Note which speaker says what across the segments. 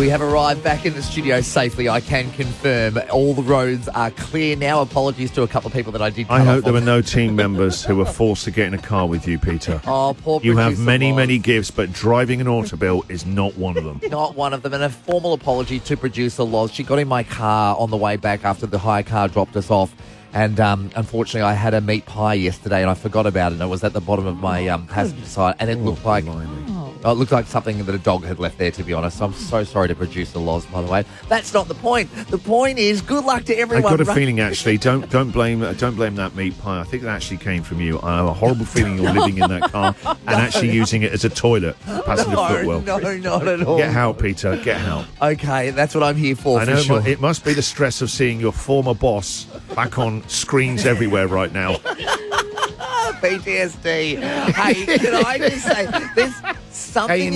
Speaker 1: We have arrived back in the studio safely. I can confirm all the roads are clear now. Apologies to a couple of people that I did cut
Speaker 2: I
Speaker 1: off
Speaker 2: hope there
Speaker 1: on.
Speaker 2: were no team members who were forced to get in a car with you, Peter.
Speaker 1: Oh, poor
Speaker 2: You have
Speaker 1: producer
Speaker 2: many,
Speaker 1: Loz.
Speaker 2: many gifts, but driving an Autobill is not one of them.
Speaker 1: Not one of them. And a formal apology to producer Loz. She got in my car on the way back after the hire car dropped us off. And unfortunately, I had a meat pie yesterday and I forgot about it. And it was at the bottom of my passenger side. And it looked like... it looked like something that a dog had left there, to be honest. So I'm so sorry to producer Loz, by the way. That's not the point. The point is, good luck to everyone.
Speaker 2: I've got a feeling, actually, don't blame that meat pie. I think it actually came from you. I have a horrible feeling you're living in that car and actually using it as a toilet, passenger footwell.
Speaker 1: No, not at all.
Speaker 2: Get out, Peter. Get out.
Speaker 1: Okay, that's what I'm here for.
Speaker 2: I know
Speaker 1: for sure.
Speaker 2: it must be the stress of seeing your former boss back on screens everywhere right now.
Speaker 1: PTSD. Hey, can I just say, there's something...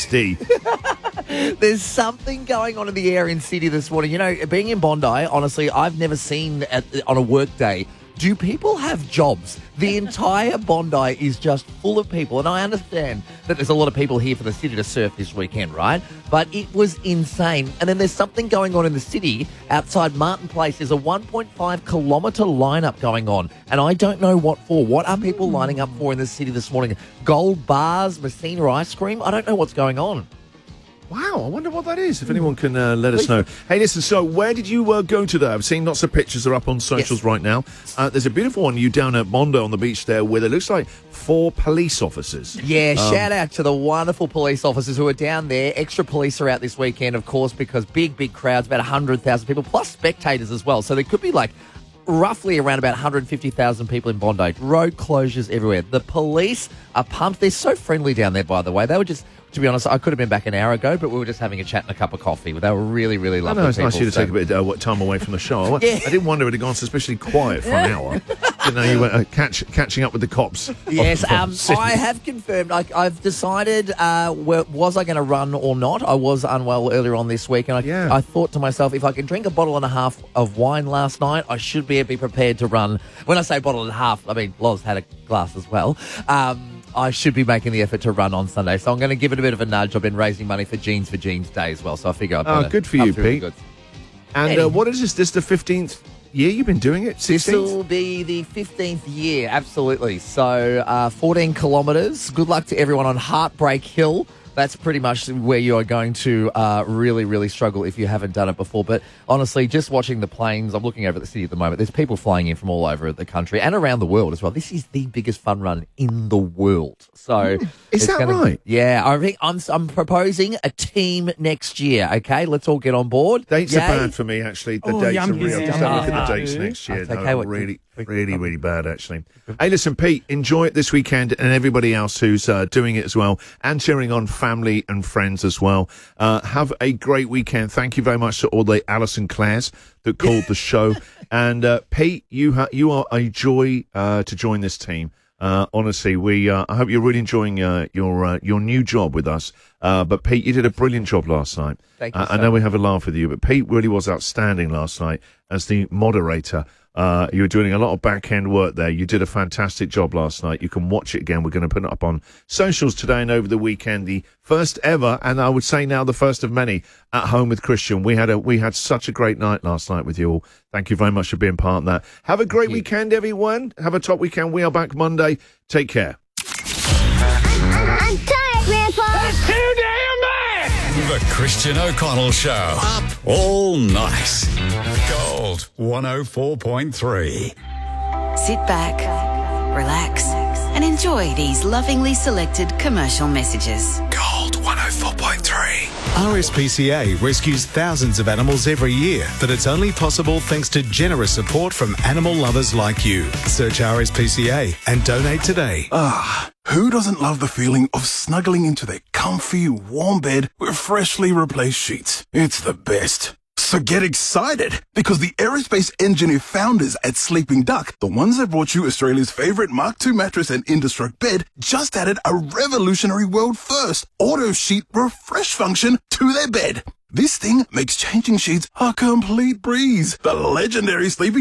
Speaker 2: KNJSD.
Speaker 1: There's something going on in the air in Sydney this morning. You know, being in Bondi, honestly, I've never seen on a work day, do people have jobs? The entire Bondi is just full of people. And I understand that there's a lot of people here for the city to surf this weekend, right? But it was insane. And then there's something going on in the city outside Martin Place. There's a 1.5 kilometre lineup going on. And I don't know what for. What are people lining up for in the city this morning? Gold bars, Messina ice cream? I don't know what's going on.
Speaker 2: Wow, I wonder what that is. If anyone can let us know. Hey, listen, so where did you go today? I've seen lots of pictures are up on socials right now. There's a beautiful one, you down at Bondi on the beach there, where it looks like 4 police officers.
Speaker 1: Yeah, shout out to the wonderful police officers who are down there. Extra police are out this weekend, of course, because big crowds, about 100,000 people, plus spectators as well. So there could be roughly around about 150,000 people in Bondi. Road closures everywhere. The police are pumped. They're so friendly down there, by the way. They were just... To be honest, I could have been back an hour ago, but we were just having a chat and a cup of coffee. They were really, really lovely
Speaker 2: I know, it's
Speaker 1: people.
Speaker 2: nice of you to take a bit of time away from the show.
Speaker 1: Yeah.
Speaker 2: I didn't wonder it had gone suspiciously quiet for an hour. Didn't know you were catching up with the cops.
Speaker 1: Yes, I have confirmed. I've decided, was I going to run or not? I was unwell earlier on this week, and I thought to myself, if I can drink a bottle and a half of wine last night, I should be prepared to run. When I say bottle and a half, I mean, Loz had a glass as well. I should be making the effort to run on Sunday. So I'm going to give it a bit of a nudge. I've been raising money for Jeans Day as well. So I figure I'd better.
Speaker 2: Good for you, Pete.
Speaker 1: Good.
Speaker 2: And what is this? This the 15th year you've been doing it? 16th?
Speaker 1: This will be the 15th year, absolutely. So 14 kilometres. Good luck to everyone on Heartbreak Hill. That's pretty much where you are going to really, really struggle if you haven't done it before. But honestly, just watching the planes, I'm looking over at the city at the moment. There's people flying in from all over the country and around the world as well. This is the biggest fun run in the world. So
Speaker 2: is that right?
Speaker 1: Yeah, I think I'm proposing a team next year. Okay, let's all get on board.
Speaker 2: Dates are bad for me, actually. The dates are real. Just have a look at the dates next year.
Speaker 1: That's okay.
Speaker 2: Really bad, actually. Hey, listen, Pete, enjoy it this weekend, and everybody else who's doing it as well, and cheering on family and friends as well. Have a great weekend. Thank you very much to all the Alison Clares that called the show. And Pete, you are a joy to join this team. Honestly, I hope you're really enjoying your new job with us. But Pete, you did a brilliant job last night.
Speaker 1: Thank you.
Speaker 2: I know we have a laugh with you, but Pete really was outstanding last night as the moderator. You were doing a lot of back-end work there. You did a fantastic job last night. You can watch it again. We're going to put it up on socials today and over the weekend. The first ever, and I would say now the first of many, At Home with Christian. We had such a great night last night with you all. Thank you very much for being part of that. Have a great weekend, everyone. Have a top weekend. We are back Monday. Take care.
Speaker 3: I'm tired, Grandpa.
Speaker 4: That's too damn bad.
Speaker 5: The Christian O'Connell Show. Up all night. Gold 104.3.
Speaker 6: Sit back, relax, and enjoy these lovingly selected commercial messages.
Speaker 5: Gold 104.3.
Speaker 7: RSPCA rescues thousands of animals every year, but it's only possible thanks to generous support from animal lovers like you. Search RSPCA and donate today.
Speaker 8: Who doesn't love the feeling of snuggling into their comfy, warm bed with freshly replaced sheets? It's the best. So get excited, because the aerospace engineer founders at Sleeping Duck, the ones that brought you Australia's favourite Mark II mattress and Indestruct bed, just added a revolutionary world first auto sheet refresh function to their bed. This thing makes changing sheets a complete breeze. The legendary Sleeping